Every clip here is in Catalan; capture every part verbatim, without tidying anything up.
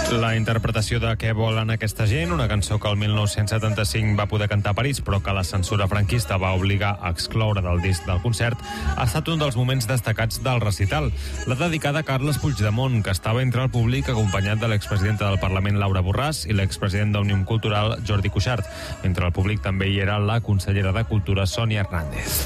La interpretació de Què volen aquesta gent, una cançó que el mil nou-cents setanta-cinc va poder cantar a París, però que la censura franquista va obligar a excloure del disc del concert, ha estat un dels moments destacats del recital. La dedicada a Carles Puigdemont, que estava entre el públic acompanyat de l'expresidenta del Parlament Laura Borràs i l'expresident d'Òmnium Cultural Jordi Cuixart. Entre el públic també hi era la consellera de Cultura Sònia Hernández.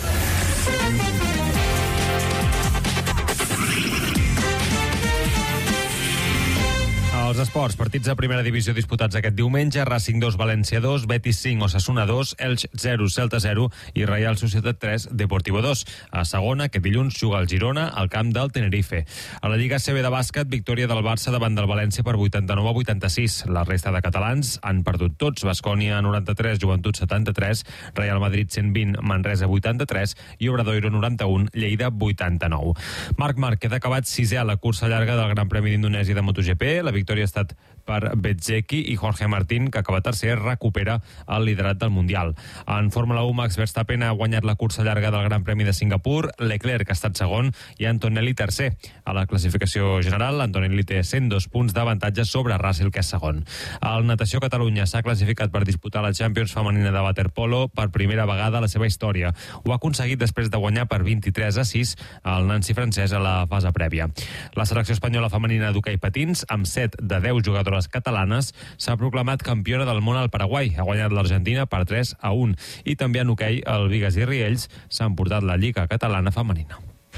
Els esports, partits de primera divisió disputats aquest diumenge: Racing dos, València dos, Betis cinc, Osasuna dos, Elx zero, Celta zero i Reial Societat tres, Deportivo dos. A segona, aquest dilluns juga el Girona al camp del Tenerife. A la Lliga C B de bàsquet, victòria del Barça davant del València per vuitanta-nou a vuitanta-sis. La resta de catalans han perdut tots: Baskonia noranta-tres, Joventut setanta-tres, Real Madrid cent vint, Manresa vuitanta-tres i Obradoiro noranta-un, Lleida vuitanta-nou. Marc Márquez ha acabat sisè a la cursa llarga del Gran Premi d'Indonèsia de MotoGP. La victòria ha estat per Bezzecchi i Jorge Martín, que acaba tercer, recupera el liderat del Mundial. En Fórmula u, Max Verstappen ha guanyat la cursa llarga del Gran Premi de Singapur, Leclerc ha estat segon i Antonelli tercer. A la classificació general, Antonelli té cent dos punts d'avantatge sobre Russell, que és segon. El Natació Catalunya s'ha classificat per disputar la Champions femenina de waterpolo per primera vegada a la seva història. Ho ha aconseguit després de guanyar per vint-i-tres a sis al Nancy francès a la fase prèvia. La selecció espanyola femenina d'hoquei patins, amb set de deu jugadores catalanes, s'ha proclamat campiona del món al Paraguai. Ha guanyat l'Argentina per tres a un. I també en hoquei, el Bigues i Riells s'han portat la Lliga Catalana femenina.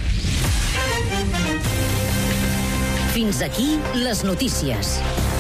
Fins aquí les notícies.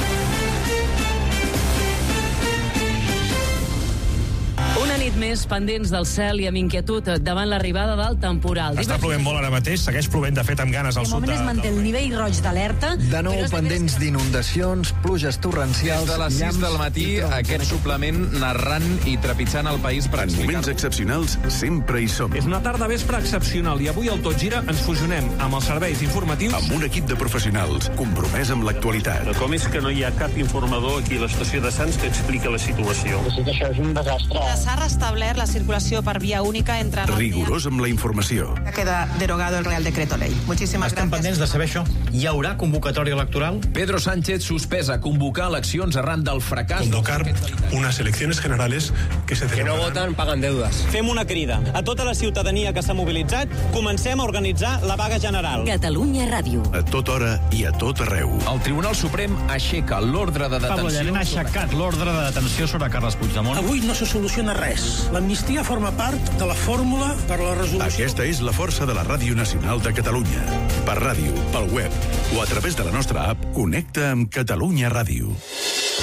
Una nit més pendents del cel i amb inquietud davant l'arribada del temporal. Està plovent molt ara mateix, segueix plovent de fet amb ganes al de sud. moment es manté el nivell roig d'alerta. De nou pendents d'inundacions, pluges torrencials... Des de les sis del matí, aquest suplement narrant i trepitjant el país per explicar... En moments excepcionals sempre hi som. És una tarda vespre excepcional i avui al Tot Gira ens fusionem amb els serveis informatius... Amb un equip de professionals compromès amb l'actualitat. Com és que no hi ha cap informador aquí a l'estació de Sants que expliqui la situació? Sí que això és un desastre. S'ha restablert la circulació per via única entre... Rigorós amb la informació. Queda derogado el Real Decreto Ley. Muchísimas Estem gracias. pendents de saber això. Hi haurà convocatòria electoral? Pedro Sánchez suspesa convocar eleccions arran del fracàs... Convocar unes eleccions generales que se Que no voten paguen deudes. Fem una crida a tota la ciutadania que s'ha mobilitzat. Comencem a organitzar la vaga general. Catalunya Ràdio. A tota hora i a tot arreu. El Tribunal Suprem aixeca l'ordre de detenció... Pablo Llanet ha aixecat l'ordre de detenció sobre Carles Puigdemont. Avui no se soluciona res. L'amnistia forma part de la fórmula per la resolució... Aquesta és la força de la Ràdio Nacional de Catalunya. Per ràdio, pel web o a través de la nostra app, connecta amb Catalunya Ràdio.